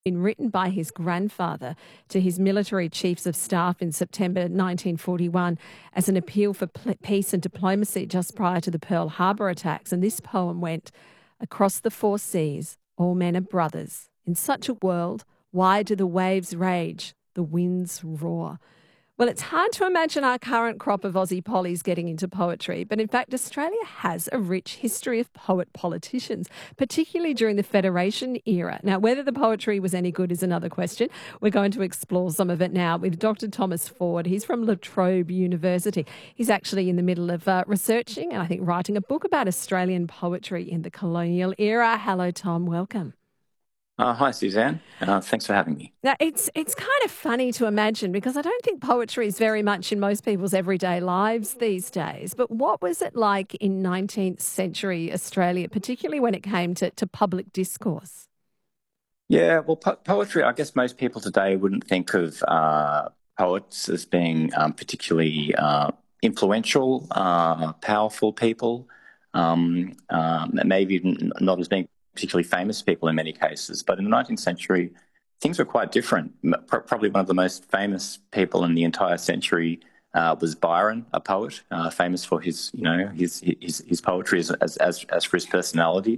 been written by his grandfather to his military chiefs of staff in September 1941 as an appeal for peace and diplomacy just prior to the Pearl Harbor attacks. And this poem went, "Across the four seas, all men are brothers. In such a world, why do the waves rage, the winds roar?" Well, it's hard to imagine our current crop of Aussie pollies getting into poetry, but in fact, Australia has a rich history of poet politicians, particularly during the Federation era. Now, whether the poetry was any good is another question. We're going to explore some of it now with Dr. Thomas Ford. He's from La Trobe University. He's actually in the middle of researching and I think writing a book about Australian poetry in the colonial era. Hello, Tom. Welcome. Hi, Suzanne. Thanks for having me. Now, it's kind of funny to imagine because I don't think poetry is very much in most people's everyday lives these days. But what was it like in 19th century Australia, particularly when it came to public discourse? Yeah, well, poetry, I guess most people today wouldn't think of poets as being particularly influential, powerful people, maybe even not as being particularly famous people in many cases. But in the 19th century, things were quite different. Probably one of the most famous people in the entire century was Byron, a poet, famous for his poetry as for his personality.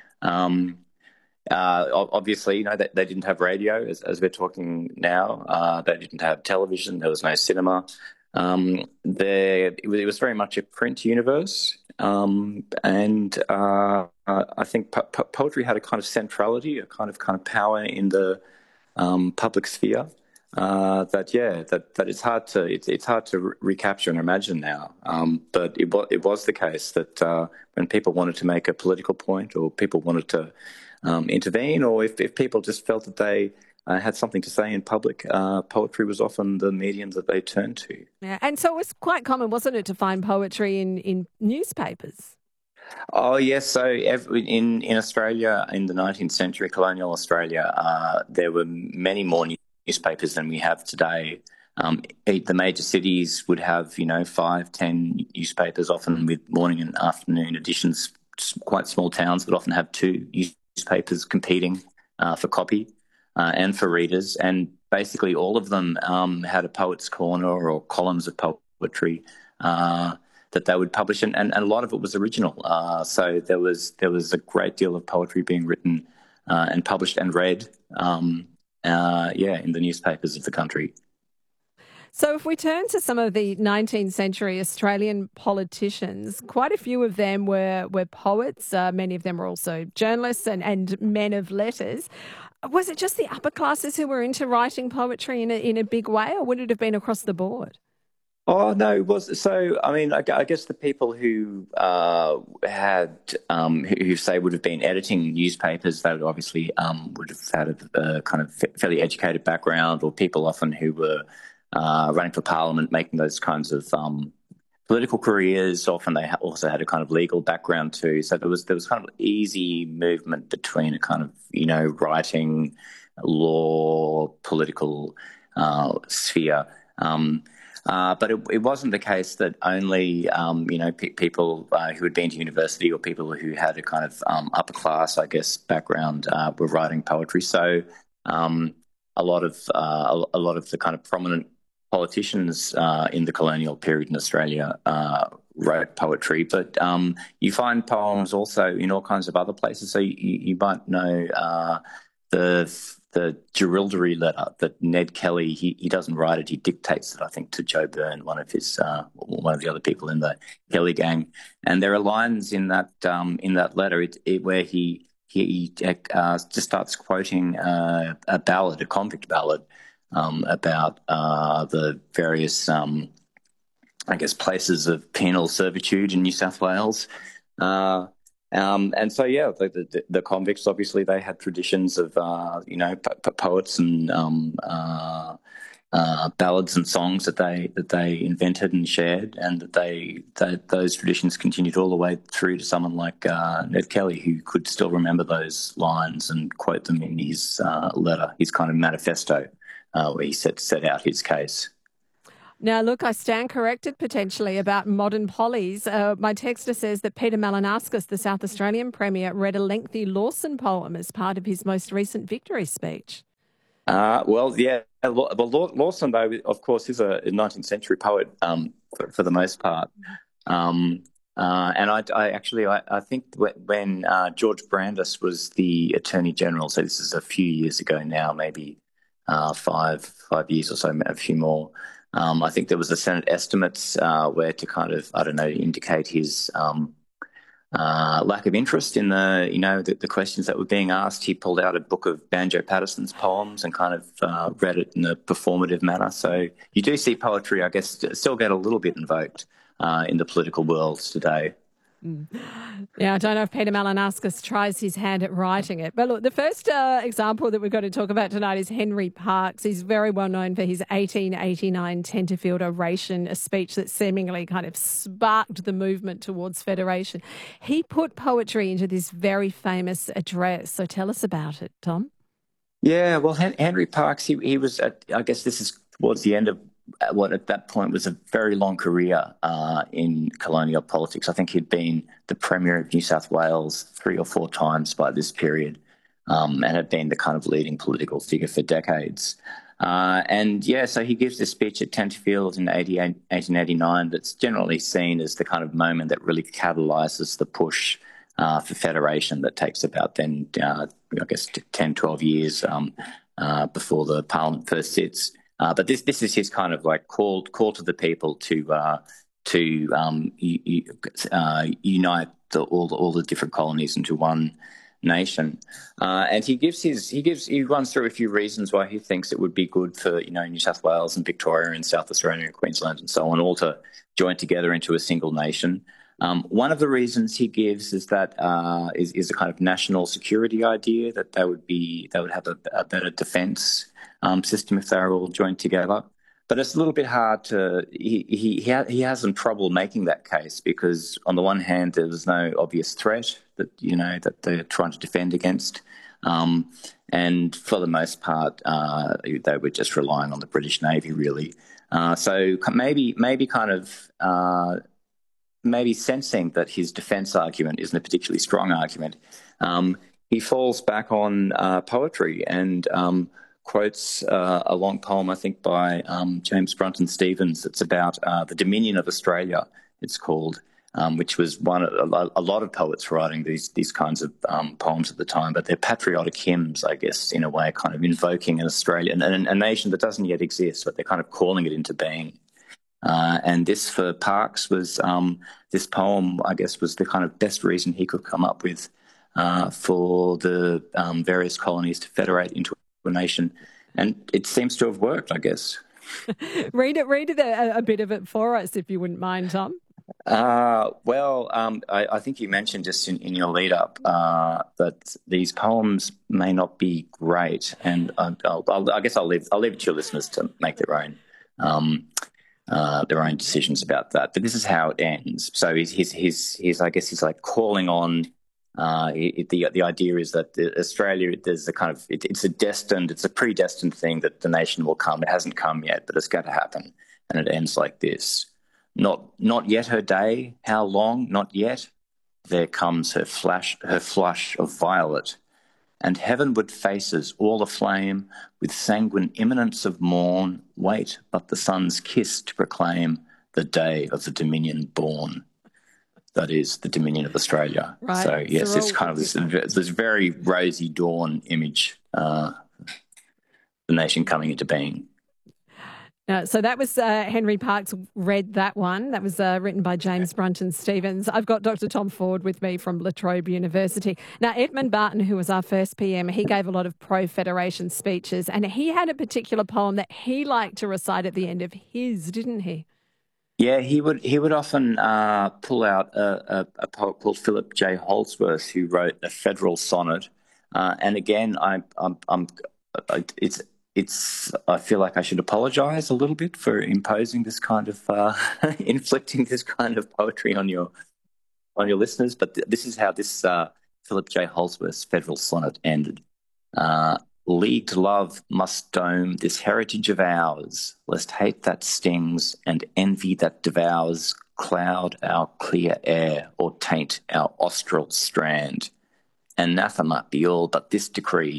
Obviously, they didn't have radio as we're talking now. They didn't have television. There was no cinema. It was very much a print universe. I think poetry had a kind of centrality, a kind of power in the public sphere that it's hard to recapture and imagine now. But it was the case that when people wanted to make a political point, or people wanted to intervene, or if people just felt that they had something to say in public, poetry was often the medium that they turned to. Yeah, and so it was quite common, wasn't it, to find poetry in newspapers? Oh, yes. So in Australia, in the 19th century, colonial Australia, there were many more newspapers than we have today. The major cities would have, 5, 10 newspapers, often with morning and afternoon editions. Quite small towns would often have 2 newspapers competing for copy and for readers. And basically all of them had a poet's corner or columns of poetry that they would publish, and a lot of it was original. So there was a great deal of poetry being written and published and read, in the newspapers of the country. So if we turn to some of the 19th century Australian politicians, quite a few of them were poets. Many of them were also journalists and men of letters. Was it just the upper classes who were into writing poetry in a big way, or would it have been across the board? Oh, no, it was. So, I mean, I guess the people who who say would have been editing newspapers, they would obviously would have had a kind of fairly educated background, or people often who were running for parliament, making those kinds of political careers. Often they also had a kind of legal background too. So there was kind of easy movement between a kind of, writing, law, political sphere. But it wasn't the case that only, people who had been to university or people who had a kind of upper class, I guess, background were writing poetry. So a lot of the kind of prominent politicians in the colonial period in Australia wrote poetry. But you find poems also in all kinds of other places. So you might know the Jerilderie letter that Ned Kelly, he doesn't write it, he dictates it, I think, to Joe Byrne, one of the other people in the Kelly gang. And there are lines in that letter where he just starts quoting a ballad, a convict ballad, about the various, places of penal servitude in New South Wales. And so, the convicts, obviously, they had traditions of, poets and ballads and songs that they invented and shared, and that those traditions continued all the way through to someone like Ned Kelly, who could still remember those lines and quote them in his letter, his kind of manifesto, where he set out his case. Now, look, I stand corrected potentially about modern pollies. My texter says that Peter Malinauskas, the South Australian Premier, read a lengthy Lawson poem as part of his most recent victory speech. Well, yeah. Well, Lawson, though, of course, is a 19th century poet for the most part. Um, and I think when George Brandis was the Attorney General, so this is a few years ago now, maybe 5 years or so, a few more. I think there was a Senate estimates where to kind of, I don't know, indicate his lack of interest in the questions that were being asked. He pulled out a book of Banjo Patterson's poems and kind of read it in a performative manner. So you do see poetry, I guess, still get a little bit invoked in the political world today. Yeah, I don't know if Peter Malinauskas tries his hand at writing it. But look, the first example that we're going to talk about tonight is Henry Parkes. He's very well known for his 1889 Tenterfield Oration, a speech that seemingly kind of sparked the movement towards federation. He put poetry into this very famous address. So tell us about it, Tom. Yeah, well, Henry Parkes, he was, I guess this is towards the end of what at that point was a very long career in colonial politics. I think he'd been the Premier of New South Wales 3 or 4 times by this period, and had been the kind of leading political figure for decades. And yeah, so he gives this speech at Tenterfield in 1889 that's generally seen as the kind of moment that really catalyses the push for federation that takes about then, I guess, 10, 12 years before the Parliament first sits. But this is his kind of like call to the people to unite all the different colonies into one nation. And he runs through a few reasons why he thinks it would be good for New South Wales and Victoria and South Australia and Queensland and so on all to join together into a single nation. One of the reasons he gives is that is a kind of national security idea that they would have a better defence system if they were all joined together. But it's a little bit hard to. He has some trouble making that case because on the one hand there was no obvious threat that that they're trying to defend against, and for the most part they were just relying on the British Navy really. So maybe sensing that his defence argument isn't a particularly strong argument, he falls back on poetry and quotes a long poem, I think, by James Brunton Stephens. It's about the Dominion of Australia, it's called, which was a lot of poets writing these kinds of poems at the time, but they're patriotic hymns, I guess, in a way, kind of invoking an Australia, a nation that doesn't yet exist, but they're kind of calling it into being. And this for Parkes was this poem, I guess, was the kind of best reason he could come up with for the various colonies to federate into a nation. And it seems to have worked, I guess. read a bit of it for us, if you wouldn't mind, Tom. I think you mentioned just in your lead up that these poems may not be great, and I guess I'll leave it to your listeners to make their own decisions about that. But this is how it ends. So he's I guess he's like calling on. The idea is that Australia, there's a kind of it's a predestined thing that the nation will come. It hasn't come yet, but it's going to happen, and it ends like this. Not yet her day. How long? Not yet. There comes her flush of violet, and heavenward faces all aflame with sanguine imminence of morn. Wait, but the sun's kiss to proclaim the day of the Dominion born. That is the Dominion of Australia. Right. So yes, it's kind of this very rosy dawn image, the nation coming into being. So that was Henry Parkes read that one. That was written by James Brunton Stephens. I've got Dr. Tom Ford with me from La Trobe University. Now, Edmund Barton, who was our first PM, he gave a lot of pro-federation speeches, and he had a particular poem that he liked to recite at the end of his, didn't he? Yeah, he would often pull out a poet called Philip J. Holdsworth, who wrote a federal sonnet. And again, I feel like I should apologise a little bit for imposing this kind of inflicting this kind of poetry on your listeners. But this is how this Philip J. Holdsworth's federal sonnet ended. Leagued love must dome this heritage of ours, lest hate that stings and envy that devours cloud our clear air or taint our austral strand. Anathema be all but this decree,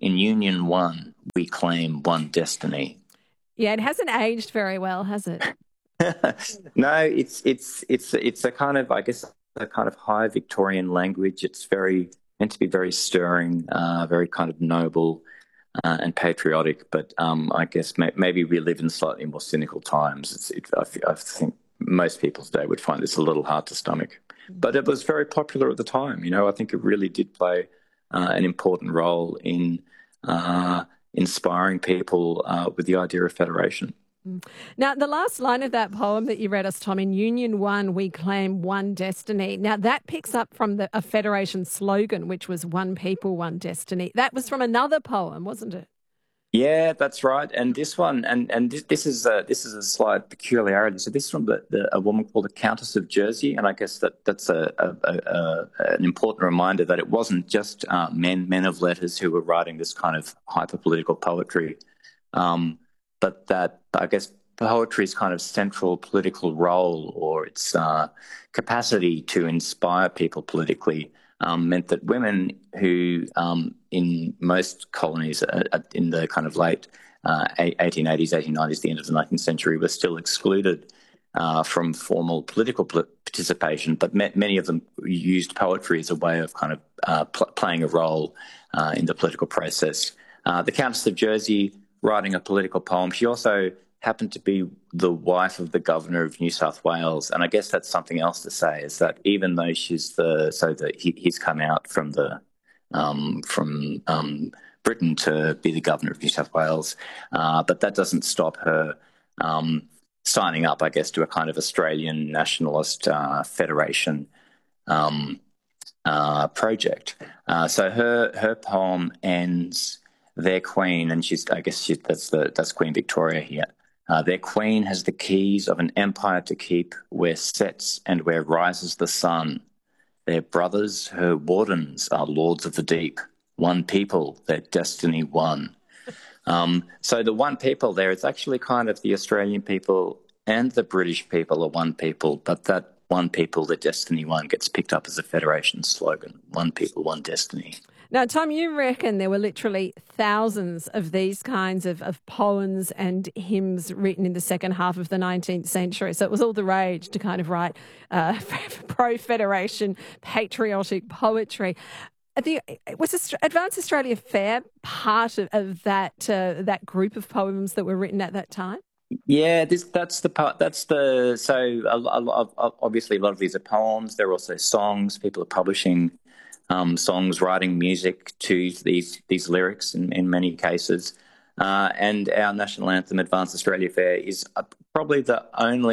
in Union One, we claim one destiny. Yeah, it hasn't aged very well, has it? No, it's a kind of, I guess, a kind of high Victorian language. It's meant to be very stirring, very kind of noble and patriotic. But I guess maybe we live in slightly more cynical times. I think most people today would find this a little hard to stomach. But it was very popular at the time. I think it really did play an important role in inspiring people with the idea of federation. Now, the last line of that poem that you read us, Tom, in Union One, we claim one destiny. Now, that picks up from a Federation slogan, which was one people, one destiny. That was from another poem, wasn't it? Yeah, that's right. And this one, and this is a slight peculiarity. So this is from a woman called the Countess of Jersey, and I guess that's an important reminder that it wasn't just men of letters who were writing this kind of hyper political poetry, but that I guess poetry's kind of central political role or its capacity to inspire people politically meant that women who in most colonies in the kind of late 1880s, 1890s, the end of the 19th century, were still excluded from formal political participation, but many of them used poetry as a way of kind of playing a role in the political process. The Countess of Jersey, writing a political poem, she also happened to be the wife of the Governor of New South Wales, and I guess that's something else to say, is that even though he's come out from Britain to be the Governor of New South Wales, but that doesn't stop her signing up, I guess, to a kind of Australian nationalist federation project. So her poem ends, "Their Queen," and that's Queen Victoria here. "Their Queen has the keys of an empire to keep, where sets and where rises the sun. Their brothers, her wardens, are lords of the deep. One people, their destiny one." So the one people there, it's actually kind of the Australian people and the British people are one people, but that one people, their destiny one gets picked up as a Federation slogan. One people, one destiny. Now, Tom, you reckon there were literally thousands of these kinds of poems and hymns written in the second half of the 19th century. So it was all the rage to kind of write pro-Federation, patriotic poetry. Was Advance Australia Fair part of that group of poems that were written at that time? Yeah, that's the part. Obviously a lot of these are poems. They're also songs. People are publishing songs, writing music to these lyrics in many cases. And our national anthem, Advance Australia Fair, is probably the only